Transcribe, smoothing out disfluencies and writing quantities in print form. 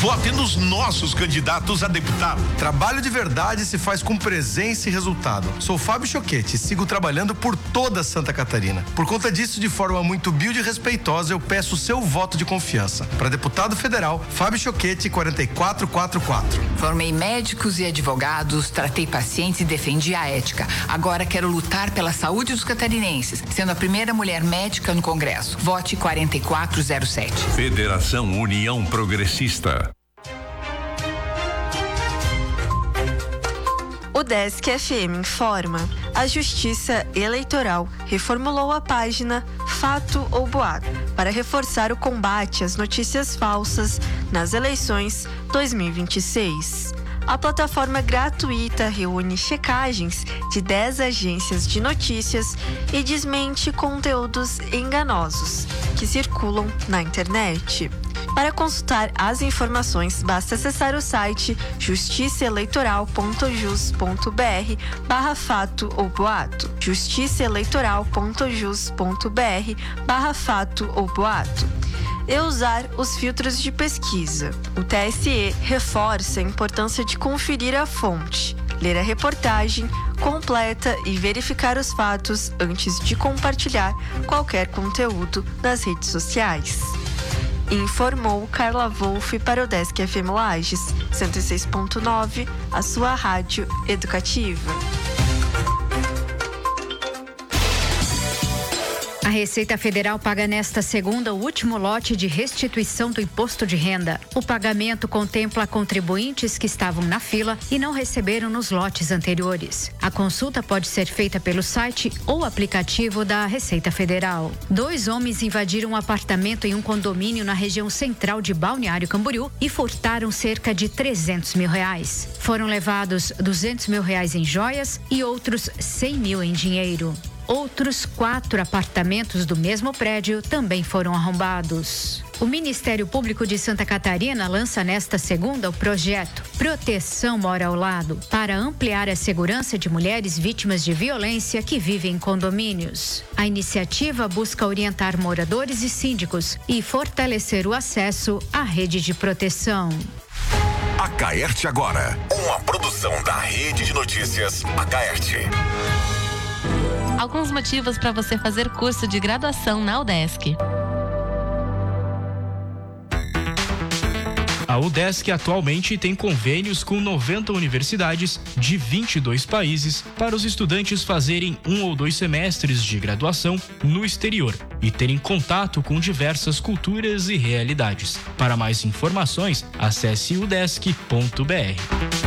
Vote nos nossos candidatos a deputado. Trabalho de verdade se faz com presença e resultado. Sou Fábio Choquete e sigo trabalhando por toda Santa Catarina. Por conta disso, de forma muito humilde e respeitosa, eu peço o seu voto de confiança. Para deputado federal, Fábio Choquete, 4444. Formei médicos e advogados, tratei pacientes e defendi a ética. Agora quero lutar pela saúde dos catarinenses, sendo a primeira mulher médica no Congresso. Vote 4407. Federação União Progressista. O Desk FM informa. A Justiça Eleitoral reformulou a página Fato ou Boato para reforçar o combate às notícias falsas nas eleições 2026. A plataforma gratuita reúne checagens de 10 agências de notícias e desmente conteúdos enganosos que circulam na internet. Para consultar as informações, basta acessar o site justiçaeleitoral.jus.br/fato ou boato. justiçaeleitoral.jus.br/fato ou boato. E usar os filtros de pesquisa. O TSE reforça a importância de conferir a fonte, ler a reportagem completa e verificar os fatos antes de compartilhar qualquer conteúdo nas redes sociais. Informou Carla Wolff para o Desk FM Lages, 106.9, a sua rádio educativa. A Receita Federal paga nesta segunda o último lote de restituição do imposto de renda. O pagamento contempla contribuintes que estavam na fila e não receberam nos lotes anteriores. A consulta pode ser feita pelo site ou aplicativo da Receita Federal. 2 homens invadiram um apartamento em um condomínio na região central de Balneário Camboriú e furtaram cerca de R$300 mil. Foram levados R$200 mil em joias e outros R$100 mil em dinheiro. Outros 4 apartamentos do mesmo prédio também foram arrombados. O Ministério Público de Santa Catarina lança nesta segunda o projeto Proteção Mora ao Lado para ampliar a segurança de mulheres vítimas de violência que vivem em condomínios. A iniciativa busca orientar moradores e síndicos e fortalecer o acesso à rede de proteção. A Caerte agora, uma produção da Rede de Notícias A Caerte. Alguns motivos para você fazer curso de graduação na UDESC. A UDESC atualmente tem convênios com 90 universidades de 22 países para os estudantes fazerem 1 ou 2 semestres de graduação no exterior e terem contato com diversas culturas e realidades. Para mais informações, acesse udesc.br.